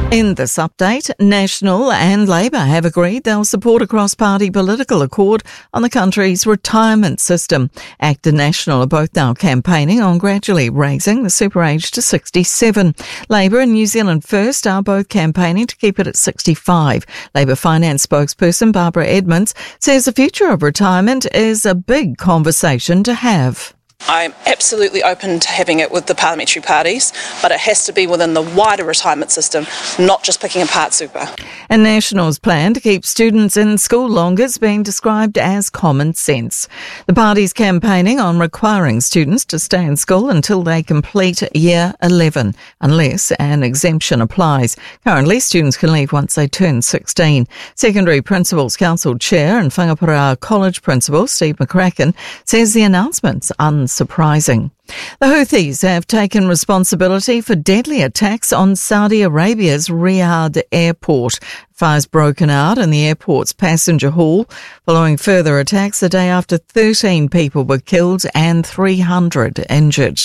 In this update, National and Labour have agreed they'll support a cross-party political accord on the country's retirement system. ACT and National are both now campaigning on gradually raising the super age to 67. Labour and New Zealand First are both campaigning to keep it at 65. Labour finance spokesperson Barbara Edmonds says the future of retirement is a big conversation to have. I'm absolutely open to having it with the parliamentary parties, but it has to be within the wider retirement system, not just picking apart super. And National's plan to keep students in school longer is being described as common sense. The party's campaigning on requiring students to stay in school until they complete year 11, unless an exemption applies. Currently, students can leave once they turn 16. Secondary Principals Council Chair and Whangaparaoa College Principal Steve McCracken says the announcement's unsurprising. The Houthis have taken responsibility for deadly attacks on Saudi Arabia's Riyadh airport. Fires broken out in the airport's passenger hall following further attacks the day after 13 people were killed and 300 injured.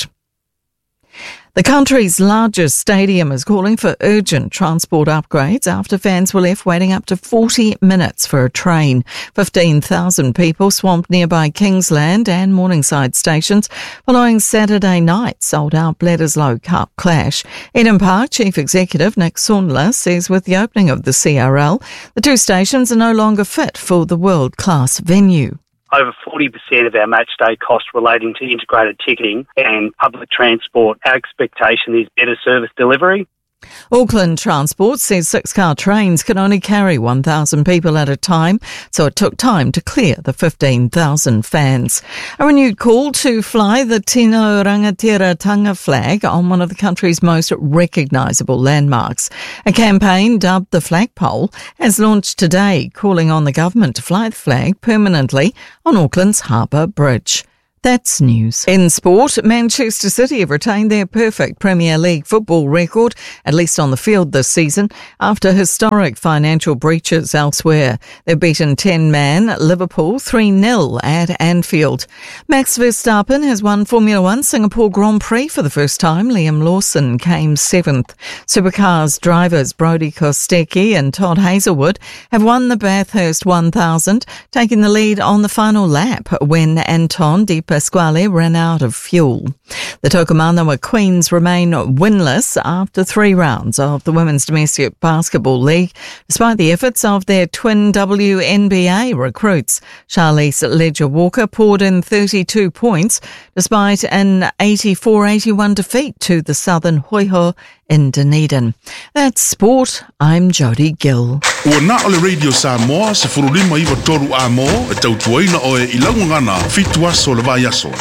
The country's largest stadium is calling for urgent transport upgrades after fans were left waiting up to 40 minutes for a train. 15,000 people swamped nearby Kingsland and Morningside stations following Saturday night's sold-out Bledisloe Cup clash. Eden Park Chief Executive Nick Saundler says with the opening of the CRL, the two stations are no longer fit for the world-class venue. Over 40% of our match day costs relating to integrated ticketing and public transport. Our expectation is better service delivery. Auckland Transport says 6-car trains can only carry 1,000 people at a time, so it took time to clear the 15,000 fans. A renewed call to fly the Tino Rangatiratanga flag on one of the country's most recognisable landmarks. A campaign dubbed the Flagpole has launched today, calling on the government to fly the flag permanently on Auckland's Harbour Bridge. That's news. In sport, Manchester City have retained their perfect Premier League football record, at least on the field this season, after historic financial breaches elsewhere. They've beaten 10-man Liverpool 3-0 at Anfield. Max Verstappen has won Formula One Singapore Grand Prix for the first time. Liam Lawson came 7th. Supercars drivers Brodie Kostecki and Todd Hazelwood have won the Bathurst 1000, taking the lead on the final lap when Anton De Pasquale ran out of fuel. The Tokomanawa Queens remain winless after 3 rounds of the Women's Domestic Basketball League, despite the efforts of their twin WNBA recruits. Charlize Ledger-Walker poured in 32 points, despite an 84-81 defeat to the Southern Hoiho in Dunedin. That's sport. I'm Jody Gill. Ua na ole Radio Samoa se furulima iwa toru a mo e tautuaina o e ilangu ngana fitu aso le vai aso.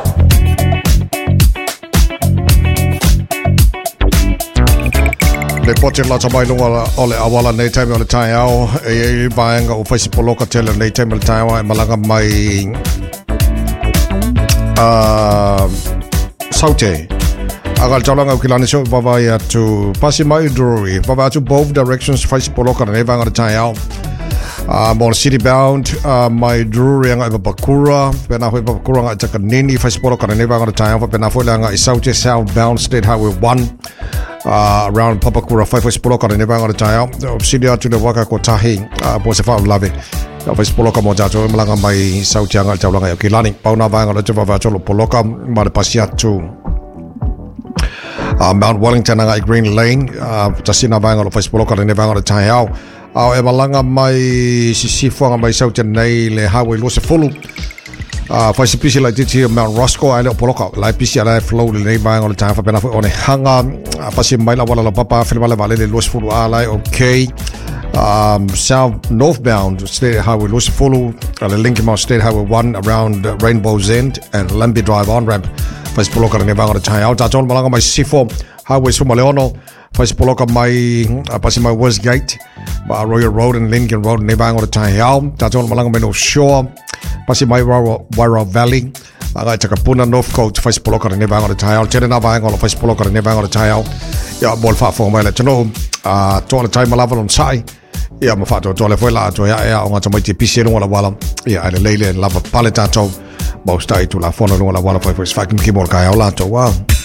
Le pote la tabailunga ole awala nei taimi ole tai au e vaenga o Faisipoloka tele nei taimi ole tai au e malanga mai Saute. Agal taulanga ukilani so vavai atu pasi mai Drury vavai atu both directions Faisipoloka nei vanga ole tai au. More city bound, my Drury anga iba Bakura, pena hoi Bakura nga itaka nini Faisipoloka nei vanga ole tai au, pena hoi anga Saute southbound State Highway 1. Around Papakura, Faisipoloka nei vanga ole tai au. City atu le waka ko tahi, po se whao lave. Faisipoloka mo jato malanga mai Saute anga taulanga i ukilani. Pauna vanga le te vavai atu Poloka, ma le pasi atu. Mount Wellington anga i Green Lane, tasina vanga le Faisipoloka nei vanga ole tai au. Au e malanga mai sisifuanga mai Saute nei le highway lo se fulu. Faisipisi lai titi Mount Roscoe ai le Poloka. Lai pisi ala flow le nei vanga ole tai whapena fo one hanga. Pasi mai la wala la papa while le vale le lo se fulu alai okay. South northbound State Highway lo se fulu. Le Lincoln State Highway 1 around Rainbow's End and Lambie Drive on-ramp. Faisipoloka nei vanga ole tai au. Taton malanga mai sisifo Highway Sumaleono. Faisipoloka mai pasi mai Westgate, Royal Road and Lincoln Road nei vanga ole tai au. Taton malanga mai North Shore, pasi mai Wairau Valley, aga Takapuna North Coast Faisipoloka nei vanga ole tai au. Tene na vanga ole Faisipoloka nei vanga ole tai au. Ya bol fa fo mai le tono to le tai malava on sai. Ya ma fa to le foi la to ya o ngata mai te pisi no wala. Ya ale leile lava paleta to. Most tai tu la fono no wala fa fucking keyboard kai au la to wow.